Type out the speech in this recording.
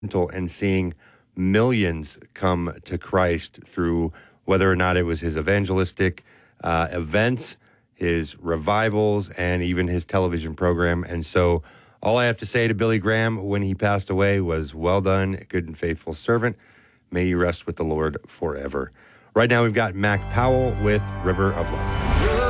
and seeing millions come to Christ through whether or not it was his evangelistic events, his revivals, and even his television program. And so all I have to say to Billy Graham when he passed away was, well done, good and faithful servant. May you rest with the Lord forever. Right now we've got Mac Powell with River of Life.